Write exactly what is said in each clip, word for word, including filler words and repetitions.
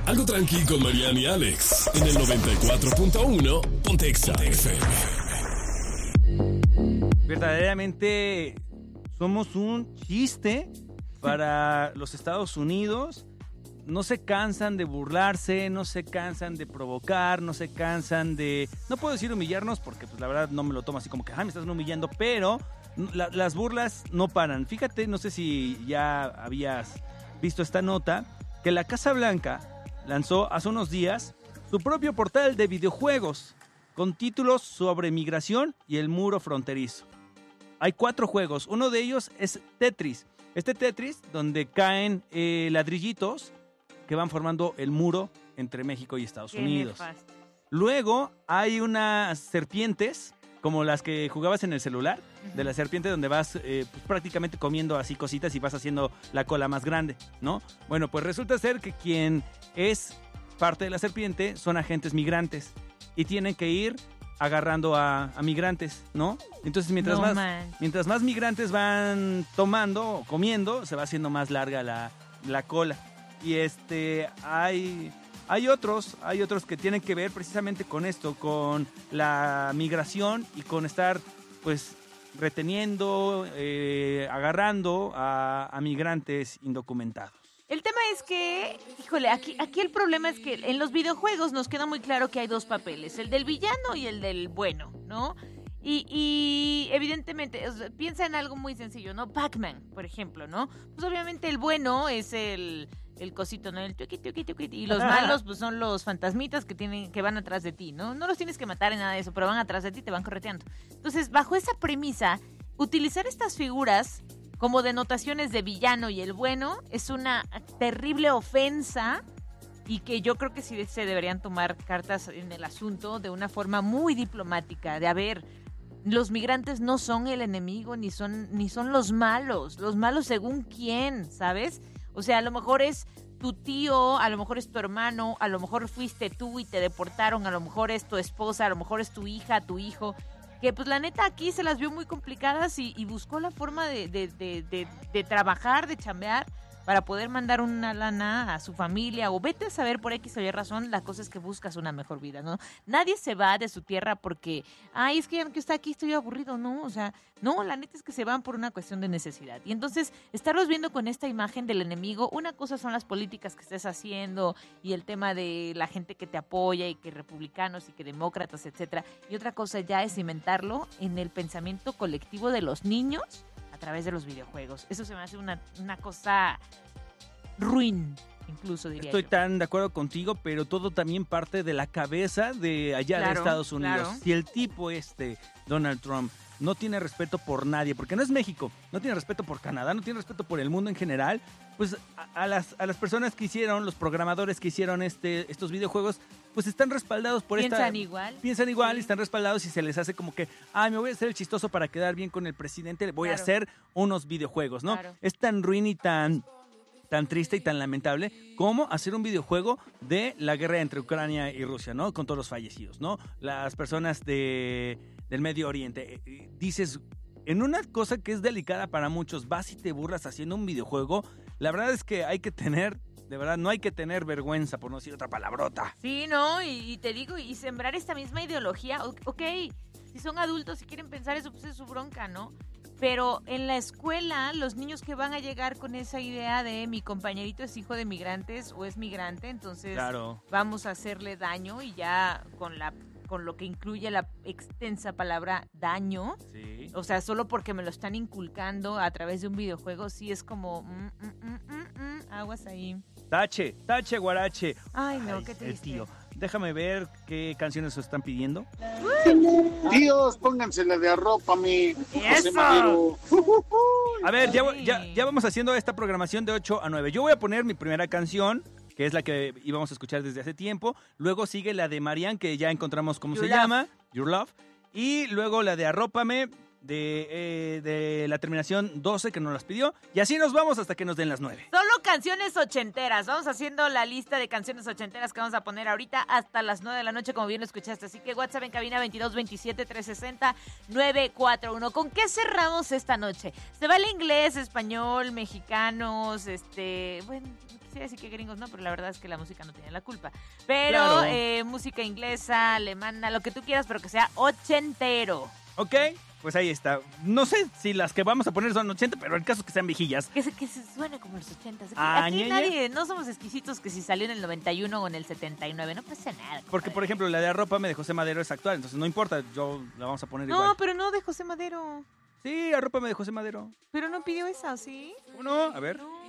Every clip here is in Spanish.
Algo tranqui con Mariana y Alex en el noventa y cuatro punto uno Ponte Exa F M. Verdaderamente somos un chiste para los Estados Unidos. No se cansan de burlarse, no se cansan de provocar, no se cansan de... No puedo decir humillarnos porque pues la verdad no me lo tomo así como que ah, me estás humillando, pero la, las burlas no paran. Fíjate, no sé si ya habías visto esta nota, que la Casa Blanca lanzó hace unos días su propio portal de videojuegos con títulos sobre migración y el muro fronterizo. Hay cuatro juegos, uno de ellos es Tetris. Este Tetris donde caen eh, ladrillitos que van formando el muro entre México y Estados Qué Unidos. nefasto. Luego hay unas serpientes, como las que jugabas en el celular, uh-huh. de la serpiente donde vas eh, pues, prácticamente comiendo así cositas y vas haciendo la cola más grande, ¿no? Bueno, pues resulta ser que quien es parte de la serpiente son agentes migrantes y tienen que ir agarrando a, a migrantes, ¿no? Entonces mientras, No, más, man. mientras más migrantes van tomando o comiendo, se va haciendo más larga la, la cola. Y este hay, hay otros, hay otros que tienen que ver precisamente con esto, con la migración y con estar pues reteniendo, eh, agarrando a, a migrantes indocumentados. El tema es que, híjole, aquí, aquí el problema es que en los videojuegos nos queda muy claro que hay dos papeles, el del villano y el del bueno, ¿no? Y, y evidentemente, o sea, piensa en algo muy sencillo, ¿no? Pac-Man, por ejemplo, ¿no? Pues obviamente el bueno es el, el cosito, ¿no? El tuqui, tuqui, tuqui, y los malos pues son los fantasmitas que tienen que van atrás de ti, ¿no? No los tienes que matar en nada de eso, pero van atrás de ti y te van correteando. Entonces, bajo esa premisa, utilizar estas figuras como denotaciones de villano y el bueno es una terrible ofensa y que yo creo que sí se deberían tomar cartas en el asunto de una forma muy diplomática, de a ver, los migrantes no son el enemigo ni son ni son los malos, los malos según quién, ¿sabes? O sea, a lo mejor es tu tío, a lo mejor es tu hermano, a lo mejor fuiste tú y te deportaron, a lo mejor es tu esposa, a lo mejor es tu hija, tu hijo, que pues la neta aquí se las vio muy complicadas y, y buscó la forma de, de, de, de, de trabajar, de chambear para poder mandar una lana a su familia o vete a saber por X o Y razón, la cosa es que buscas una mejor vida, ¿no? Nadie se va de su tierra porque, ay, es que ya no quiero estar aquí, estoy aburrido, ¿no? O sea, no, la neta es que se van por una cuestión de necesidad. Y entonces, estarlos viendo con esta imagen del enemigo, una cosa son las políticas que estés haciendo y el tema de la gente que te apoya y que republicanos y que demócratas, etcétera. Y otra cosa ya es cimentarlo en el pensamiento colectivo de los niños a través de los videojuegos. Eso se me hace una, una cosa ruin, incluso diría Estoy yo. tan de acuerdo contigo, pero todo también parte de la cabeza de allá Claro, de Estados Unidos. claro. Si el tipo este, Donald Trump, no tiene respeto por nadie, porque no es México, no tiene respeto por Canadá, no tiene respeto por el mundo en general, pues a, a, las, a las personas que hicieron, los programadores que hicieron este, estos videojuegos, pues están respaldados por esta... ¿Piensan igual? Piensan igual Sí. y están respaldados y se les hace como que, ay, me voy a hacer el chistoso para quedar bien con el presidente, voy Claro. a hacer unos videojuegos, ¿no? Claro. Es tan ruin y tan... tan triste y tan lamentable como hacer un videojuego de la guerra entre Ucrania y Rusia, ¿no? Con todos los fallecidos, ¿no? Las personas de, del Medio Oriente. Eh, Dices, en una cosa que es delicada para muchos, vas y te burlas haciendo un videojuego, la verdad es que hay que tener, de verdad, no hay que tener vergüenza, por no decir otra palabrota. Sí, no, y, y te digo, y sembrar esta misma ideología, o- ok, si son adultos y quieren pensar eso, pues es su bronca, ¿no? Pero en la escuela, los niños que van a llegar con esa idea de mi compañerito es hijo de migrantes o es migrante, entonces Claro. vamos a hacerle daño y ya con la con lo que incluye la extensa palabra daño, Sí. o sea, solo porque me lo están inculcando a través de un videojuego, sí es como, mm, mm, mm, mm, mm, aguas ahí. Tache, tache, guarache. Ay, no, Ay, qué el triste. tío. Déjame ver qué canciones se están pidiendo. Tíos, pónganse la de arrópame. José ¡Eso! Madero. A ver, ya, Sí. ya, ya vamos haciendo esta programación de ocho a nueve. Yo voy a poner mi primera canción, que es la que íbamos a escuchar desde hace tiempo. Luego sigue la de Marianne, que ya encontramos cómo Your se Love. llama, Your Love. Y luego la de Arrópame, de, eh, de la terminación doce que nos las pidió. Y así nos vamos hasta que nos den las nueve. Solo canciones ochenteras. Vamos haciendo la lista de canciones ochenteras que vamos a poner ahorita hasta las nueve de la noche, como bien lo escuchaste. Así que WhatsApp en cabina veintidós veintisiete trescientos sesenta nueve cuatro uno. ¿Con qué cerramos esta noche? Se vale inglés, español, mexicanos, este... Bueno, quisiera decir que gringos no, pero la verdad es que la música no tiene la culpa. Pero Claro. eh, música inglesa, alemana, lo que tú quieras, pero que sea ochentero. ¿Ok? Pues ahí está. No sé si las que vamos a poner son ochenta, pero el caso es que sean viejillas. Que se, que se suene como los ochentas. Aquí, Ah, aquí ñe, nadie, no somos exquisitos que si salió en el noventa y uno o en el setenta y nueve, no pasa nada. Porque, por ejemplo, la de Arrópame de José Madero es actual, entonces no importa, yo la vamos a poner No, igual. pero no de José Madero. Sí, Arrópame de José Madero. Pero no pidió esa, ¿sí? ¿Cómo no? A ver. No.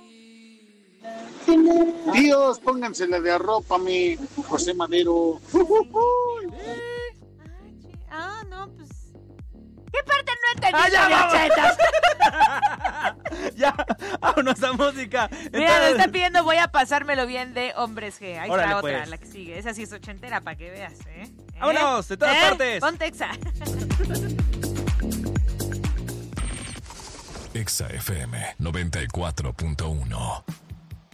Tíos, pónganse la de arrópame, José Madero. Ay, che- Ah, no, pues... ¿Qué parte no entendí ¡Ah, ya, de vamos! ochentas? Ya, vámonos a música. Mira, me Entonces- está pidiendo voy a pasármelo bien de Hombres G. Ahí Órale, está otra, pues. la que sigue. Esa sí es ochentera, para que veas, ¿eh? ¿Eh? ¡Vámonos, de todas ¿Eh? partes! Ponte Exa. Exa F M noventa y cuatro punto uno.